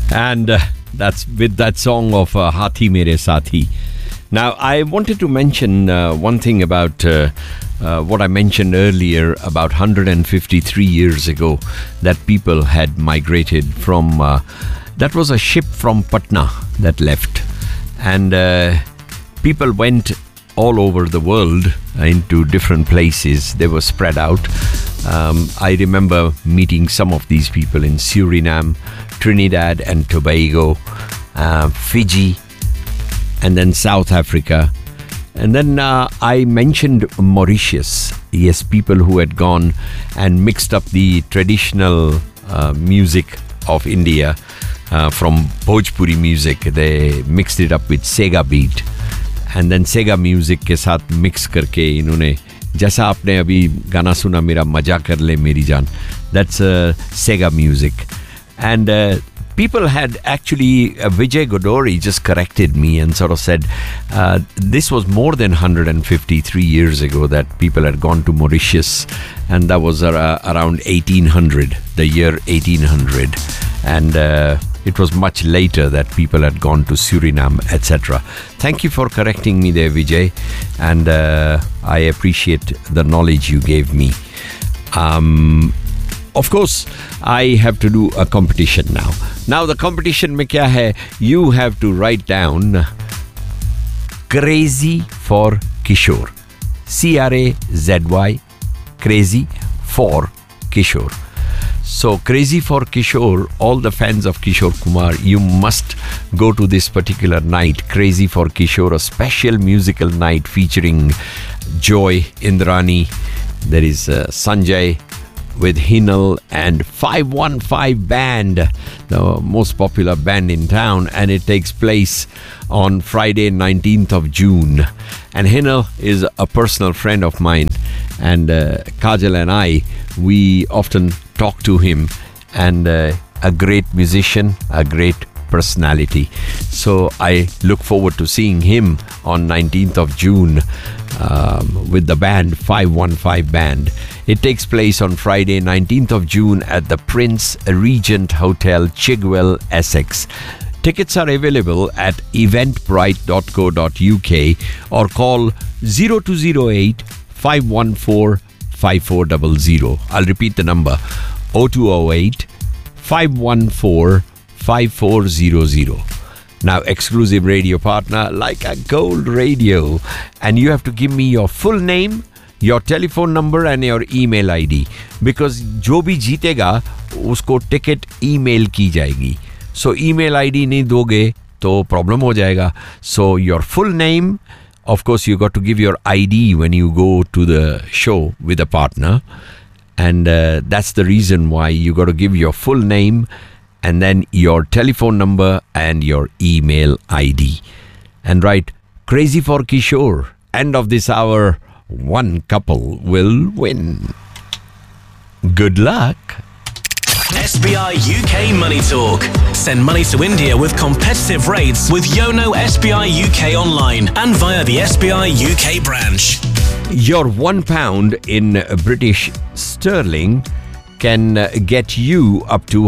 And that's with that song of Hathi Mere Sathi. Now, I wanted to mention one thing about what I mentioned earlier about 153 years ago that people had migrated from... that was a ship from Patna that left. And people went all over the world into different places. They were spread out. I remember meeting some of these people in Suriname, Trinidad and Tobago, Fiji, and then South Africa. And then I mentioned Mauritius. Yes, people who had gone and mixed up the traditional music of India from Bhojpuri music. They mixed it up with Sega beat. And then Sega music के साथ mix करके इन्होंने जैसा आपने अभी गाना सुना मेरा मजा कर ले मेरी जान, that's Sega music. And people had actually Vijay Godori just corrected me and sort of said this was more than 153 years ago that people had gone to Mauritius, and that was around 1800, the year 1800. And it was much later that people had gone to Suriname, etc. Thank you for correcting me there, Vijay. And I appreciate the knowledge you gave me. Of course, I have to do a competition now. Now, the competition mein kya hai? You have to write down Crazy for Kishore. C-R-A-Z-Y, Crazy for Kishore. So, Crazy for Kishore, all the fans of Kishore Kumar, you must go to this particular night, Crazy for Kishore, a special musical night featuring Joy, Indrani, there is Sanjay with Hinal and 515 Band, the most popular band in town, and it takes place on Friday, 19th of June. And Hinal is a personal friend of mine, and Kajal and I, we often talk to him, and a great musician, a great personality. So I look forward to seeing him on 19th of June with the band 515 Band. It takes place on Friday, 19th of June at the Prince Regent Hotel, Chigwell, Essex. Tickets are available at eventbrite.co.uk or call 0208 514 5400. I'll repeat the number 0208 514 5400. Now, exclusive radio partner like a Gold Radio, and you have to give me your full name, your telephone number and your email ID, because जो भी जीतेगा उसको ticket email की जाएगी. So email ID नहीं दोगे तो problem हो जाएगा. So your full name, of course you got to give your ID when you go to the show with a partner, and that's the reason why you got to give your full name and then your telephone number and your email ID. And write Crazy for Kishore. End of this hour, one couple will win. Good luck. SBI UK Money Talk. Send money to India with competitive rates with Yono SBI UK online and via the SBI UK branch. Your £1 in British sterling can get you up to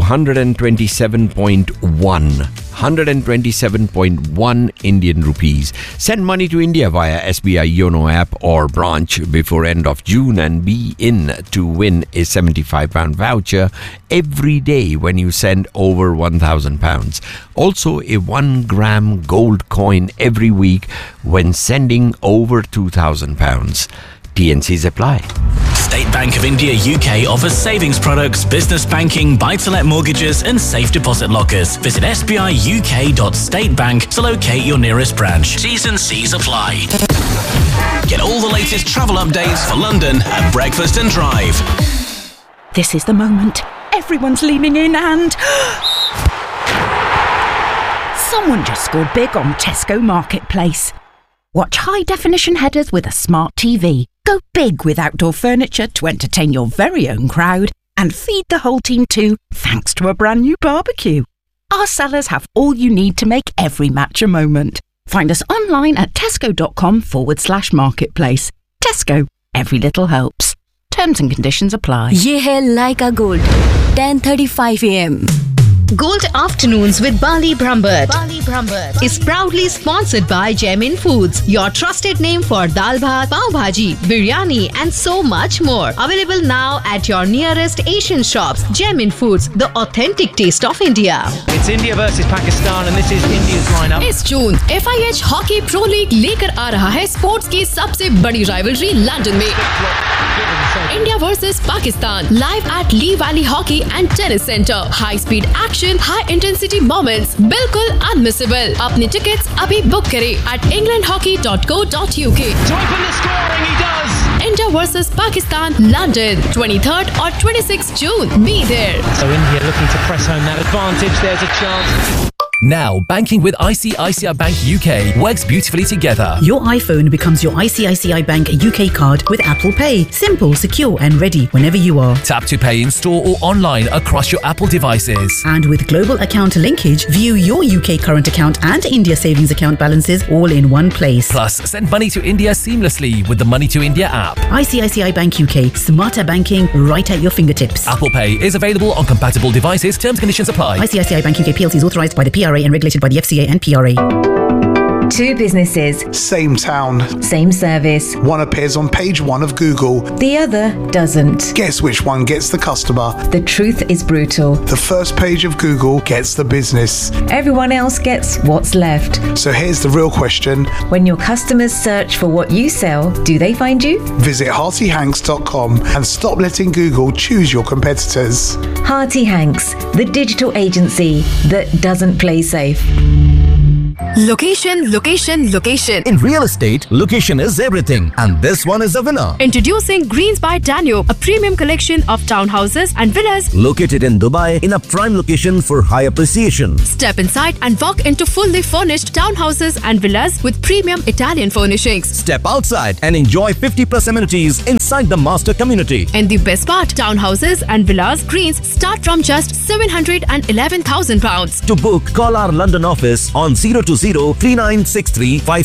127.1 Indian rupees. Send money to India via SBI Yono app or branch before end of June and be in to win a £75 voucher every day when you send over £1,000. Also, a 1 gram gold coin every week when sending over £2,000. TNCs apply. State Bank of India UK offers savings products, business banking, buy-to-let mortgages and safe deposit lockers. Visit sbiuk.statebank to locate your nearest branch. T's and C's apply. Get all the latest travel updates for London at Breakfast and Drive. This is the moment. Everyone's leaning in and... someone just scored big on Tesco Marketplace. Watch high-definition headers with a smart TV. Go big with outdoor furniture to entertain your very own crowd and feed the whole team too, thanks to a brand new barbecue. Our sellers have all you need to make every match a moment. Find us online at tesco.com/marketplace. Tesco, every little helps. Terms and conditions apply. ये है लाइका gold 10:35 AM Gold Afternoons with Bali Brahmbhatt is proudly sponsored by Jaimin Foods, your trusted name for dal bhat, pav bhaji, biryani and so much more. Available now at your nearest Asian shops. Jaimin Foods, the authentic taste of India. It's India versus Pakistan and this is India's lineup. इस जून FIH hockey pro league लेकर आ रहा है sports की सबसे बड़ी rivalry London में। India versus Pakistan live at Lee valley hockey and tennis centre. High speed action, high intensity moments, बिल्कुल unmissable. अपने टिकट्स अभी बुक करें at englandhockey.co.uk। India versus Pakistan, London, 23rd or 26th June. Be there. So India looking to press home that advantage. There's a chance. Now, banking with ICICI Bank UK works beautifully together. Your iPhone becomes your ICICI Bank UK card with Apple Pay. Simple, secure and ready whenever you are. Tap to pay in store or online across your Apple devices. And with global account linkage, view your UK current account and India savings account balances all in one place. Plus, send money to India seamlessly with the Money to India app. ICICI Bank UK. Smarter banking right at your fingertips. Apple Pay is available on compatible devices. Terms and conditions apply. ICICI Bank UK PLC is authorised by the PRA and regulated by the FCA and PRA. Two businesses, same town, same service. One appears on page 1 of Google, The other doesn't. Guess which one gets the customer? The truth is brutal. The first page of Google gets the business. Everyone else gets what's left. So here's the real question. When your customers search for what you sell, do they find you? Visit HeartyHanks.com and stop letting Google choose your competitors. Hearty Hanks, the digital agency that doesn't play safe. Location, location, location. In real estate, location is everything, and this one is a winner. Introducing Greens by Danube, a premium collection of townhouses and villas Located in Dubai in a prime location for high appreciation. Step inside and walk into fully furnished townhouses and villas with premium Italian furnishings. Step outside and enjoy 50+ amenities inside the master community. And the best part, townhouses and villas Greens start from just £711,000. To book, call our London office on 020 3963